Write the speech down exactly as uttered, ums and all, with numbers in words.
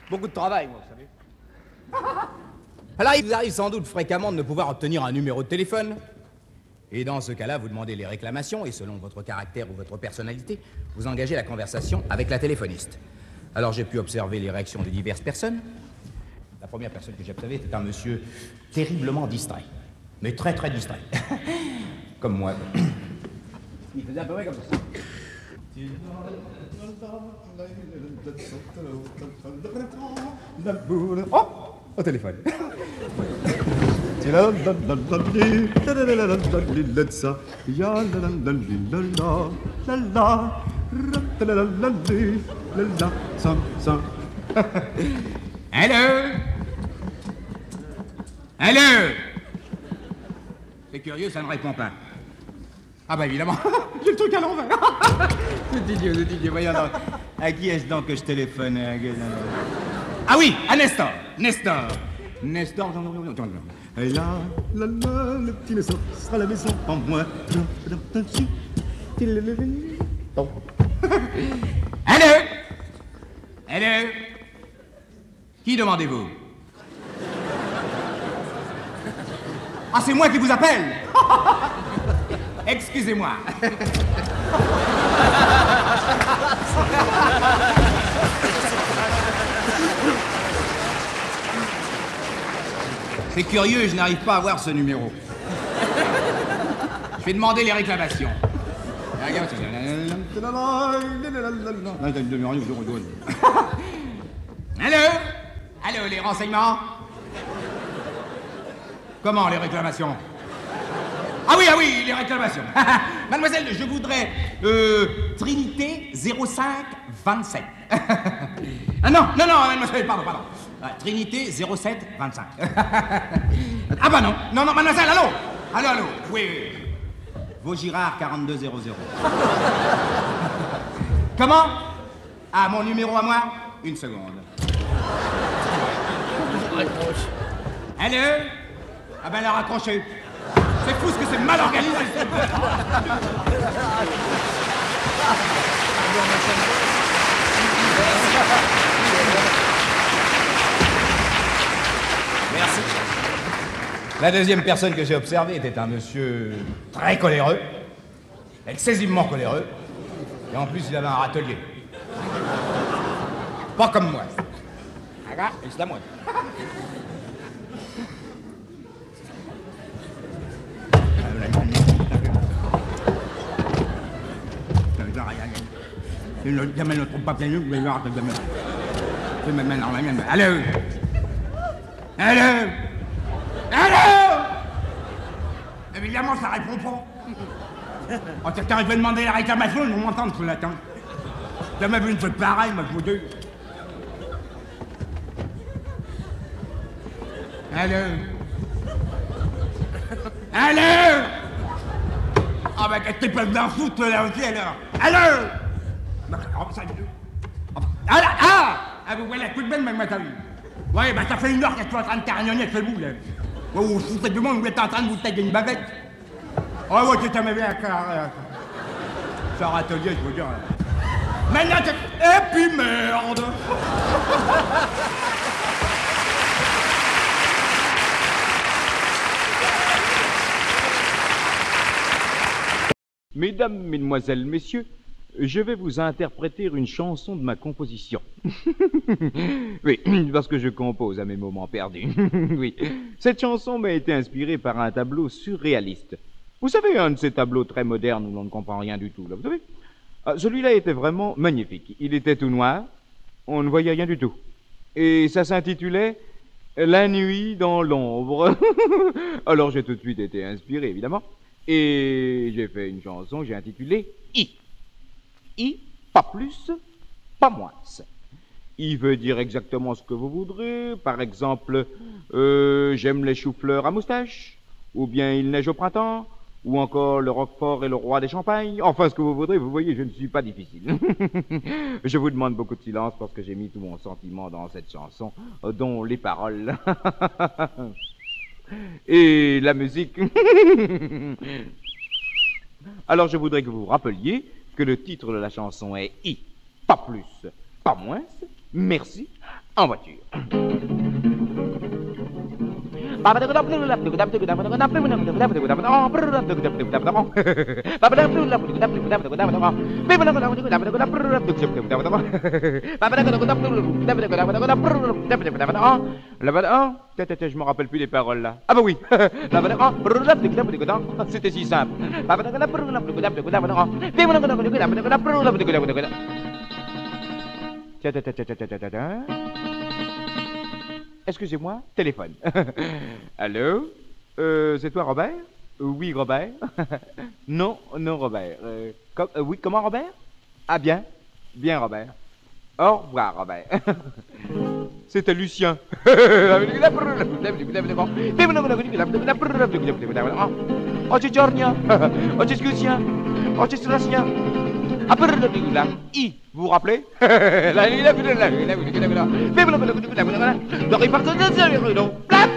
Beaucoup de travail, moi, vous savez. Alors, il vous arrive sans doute fréquemment de ne pouvoir obtenir un numéro de téléphone. Et dans ce cas-là, vous demandez les réclamations et selon votre caractère ou votre personnalité, vous engagez la conversation avec la téléphoniste. Alors, j'ai pu observer les réactions de diverses personnes. La première personne que j'ai observée était un monsieur terriblement distrait. Mais très, très distrait. Comme moi. Il faisait à peu près comme ça. Oh, au téléphone. Allô? Allô? C'est curieux, ça ne répond pas. Ah bah évidemment, j'ai le truc à l'envers. C'est idiot, c'est idiot, voyons donc. À qui est-ce donc que je téléphone? Ah oui, à Nestor, Nestor. Nestor, j'en ai... Là, là, là, le petit Nestor sera à la maison pour moi. Allô? Allô? Qui demandez-vous? Ah, c'est moi qui vous appelle. Excusez-moi. C'est curieux, je n'arrive pas à voir ce numéro. Je vais demander les réclamations. Allô? Allô, les renseignements? Comment, les réclamations? Ah oui, ah oui, les réclamations. Mademoiselle, je voudrais euh, Trinité zéro cinq vingt-sept. Ah non, non, non, mademoiselle, pardon, pardon. Ah, Trinité zéro sept vingt-cinq. Ah bah non, non, non, mademoiselle, allô? Allô, allô, oui, oui. Vaugirard quarante-deux zéro zéro. Comment? Ah, mon numéro à moi? Une seconde. Allô? Ah ben, elle a raccroché. C'est fou ce que c'est mal organisé. Merci. La deuxième personne que j'ai observée était un monsieur très coléreux, excessivement coléreux, et en plus il avait un râtelier. Pas comme moi. Ah, c'est à moi. Jamais ne trouve pas plein de vous allez voir que jamais. Allô? Allô? Allô? Évidemment, ça répond pas. Oh, quelqu'un veut demander la réclamation, ils vont m'entendre ce latin. J'ai jamais vu une chose pareille, moi, je vous dis. Allô? Allô? Ah bah qu'est-ce qu'ils peuvent bien foutre là aussi alors? Allô? Ah là, ah! Ah vous voyez la toute belle mademoiselle. Ouais bah ça fait une heure qu'elle est en train de carillonner chez vous là. Ouais vous foutez du monde, vous êtes en train de vous tailler une bavette. Ouais ouais c'est jamais bien à c'est un râtelier je veux dire. Maintenant et puis merde. Mesdames, Mesdemoiselles, Messieurs, je vais vous interpréter une chanson de ma composition. Oui, parce que je compose à mes moments perdus. Oui, cette chanson m'a été inspirée par un tableau surréaliste. Vous savez, un de ces tableaux très modernes où l'on ne comprend rien du tout, là, vous savez? Celui-là était vraiment magnifique. Il était tout noir, on ne voyait rien du tout. Et ça s'intitulait « La nuit dans l'ombre ». Alors j'ai tout de suite été inspiré, évidemment. Et j'ai fait une chanson, j'ai intitulé « I ». I, pas plus, pas moins. I veut dire exactement ce que vous voudrez. Par exemple, euh, j'aime les choux-fleurs à moustache, ou bien il neige au printemps, ou encore le Roquefort est le roi des champagnes. Enfin, ce que vous voudrez, vous voyez, je ne suis pas difficile. Je vous demande beaucoup de silence parce que j'ai mis tout mon sentiment dans cette chanson, dont les paroles... Et la musique. Alors je voudrais que vous vous rappeliez que le titre de la chanson est I, pas plus, pas moins, merci, en voiture. Je me rappelle plus les paroles là. Ah bah oui. C'était si simple. Excusez-moi, téléphone. Allô? Euh, c'est toi, Robert? Oui, Robert. Non, non, Robert. Euh, com- euh, oui, comment, Robert? Ah, bien. Bien, Robert. Au revoir, Robert. C'était Lucien. Oggi giorno. Oggi scusia. Oggi strasia. I, vous vous rappelez? La